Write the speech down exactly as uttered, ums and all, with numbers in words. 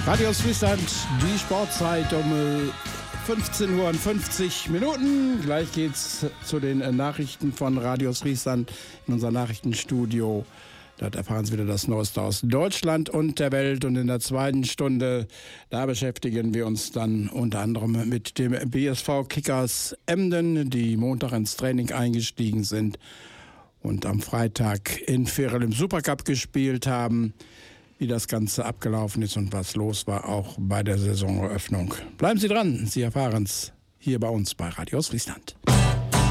Radio Friesland, die Sportzeit um fünfzehn Uhr fünfzig Minuten. Gleich geht's zu den Nachrichten von Radio Friesland in unser Nachrichtenstudio. Dort erfahren Sie wieder das Neueste aus Deutschland und der Welt. Und in der zweiten Stunde, da beschäftigen wir uns dann unter anderem mit dem B S V Kickers Emden, die Montag ins Training eingestiegen sind und am Freitag in Ferl im Supercup gespielt haben. Wie das Ganze abgelaufen ist und was los war, auch bei der Saisoneröffnung. Bleiben Sie dran, Sie erfahren es hier bei uns bei Radio Friesland.